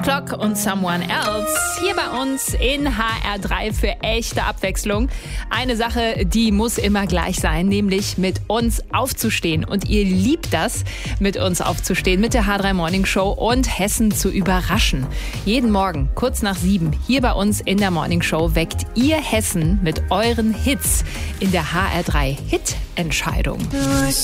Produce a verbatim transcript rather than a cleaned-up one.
Steve Clock und Someone Else hier bei uns in H R drei für echte Abwechslung. Eine Sache, die muss immer gleich sein, nämlich mit uns aufzustehen. Und ihr liebt das, mit uns aufzustehen, mit der H drei Morning Show und Hessen zu überraschen. Jeden Morgen, kurz nach sieben, hier bei uns in der Morning Show weckt ihr Hessen mit euren Hits in der H R drei Hit-Entscheidung.